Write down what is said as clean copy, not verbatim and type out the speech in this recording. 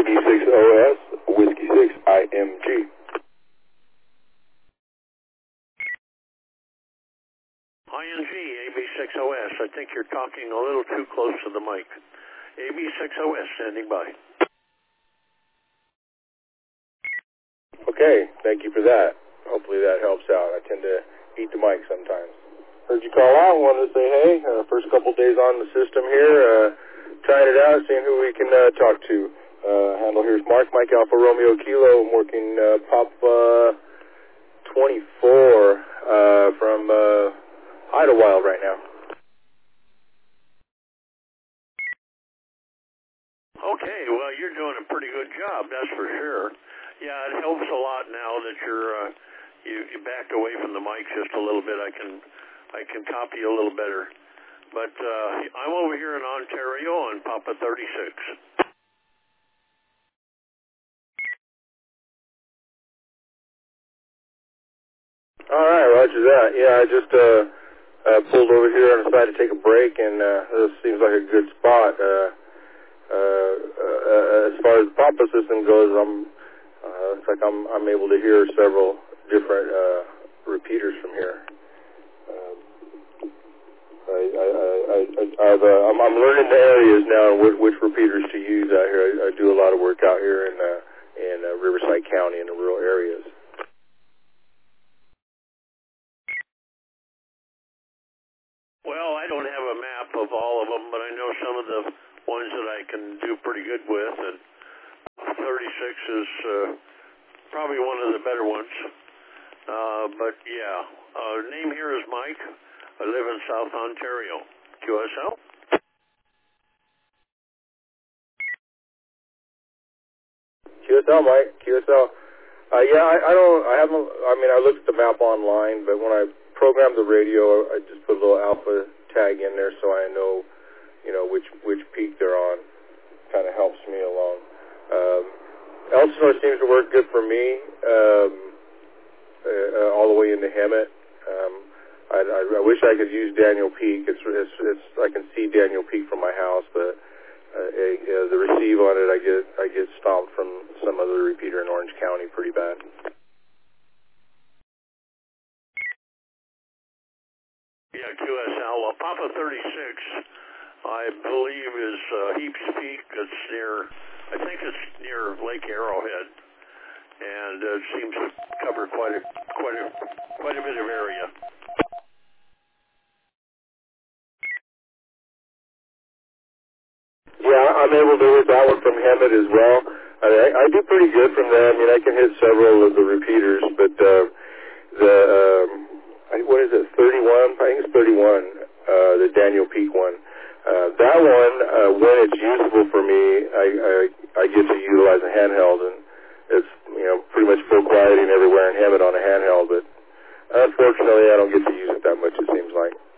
AB6OS, Whiskey 6 IMG. ING, AB6OS. I think you're talking a little too close to the mic. AB6OS, standing by. Okay, thank you for that. Hopefully that helps out. I tend to eat the mic sometimes. Heard you call out, wanted to say hey. First couple days on the system here, trying it out, seeing who we can talk to. Handle here's Mark, Mike Alpha Romeo Kilo. I'm working Papa 24 from Idlewild right now. Okay, well, you're doing a pretty good job, that's for sure. Yeah, it helps a lot now that you backed away from the mic just a little bit. I can copy a little better. But I'm over here in Ontario on Papa 36. All right, roger that. Yeah, I just pulled over here and decided to take a break, and this seems like a good spot. As far as the Papa system goes, it's like I'm able to hear several different repeaters from here. I'm learning the areas now and which repeaters to use out here. I do a lot of work out here in Riverside County in the rural areas. Well, I don't have a map of all of them, but I know some of the ones that I can do pretty good with, and 36 is probably one of the better ones. But yeah, name here is Mike. I live in South Ontario. QSL? QSL, Mike. QSL. Yeah, I looked at the map online, but when I programmed the radio, I just put a little alpha tag in there so I know, which peak they're on. Kind of helps me along. Elsinore seems to work good for me, all the way into Hemet. I wish I could use Daniel Peak. It's I can see Daniel Peak from my house, but the receive on it, I get stomped from some other repeater in Orange County pretty bad. Yeah, QSL. Well, Papa 36, I believe, is Heaps Peak. It's I think it's near Lake Arrowhead, and it seems to cover quite a bit of area. Yeah, I'm able to hit that one from Hemet as well. I do pretty good from them. I can hit several of the repeaters, but what is it, 31? I think it's 31, the Daniel Peak one. That one, when it's usable for me, I get to utilize a handheld, and it's pretty much full quieting everywhere in Hemet on a handheld, but unfortunately I don't get to use it that much, it seems like.